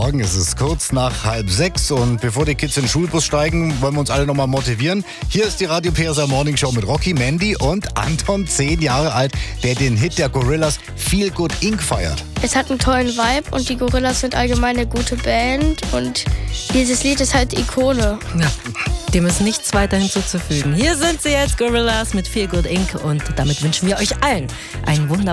Morgen. Es ist kurz nach 5:30 und bevor die Kids in den Schulbus steigen, wollen wir uns alle nochmal motivieren. Hier ist die Radio PSR Morning Show mit Rocky, Mandy und Anton, 10 Jahre alt, der den Hit der Gorillas Feel Good Inc. feiert. Es hat einen tollen Vibe und die Gorillas sind allgemein eine gute Band und dieses Lied ist halt Ikone. Ja, dem ist nichts weiter hinzuzufügen. Hier sind sie jetzt, Gorillas mit Feel Good Inc. und damit wünschen wir euch allen einen wunderbaren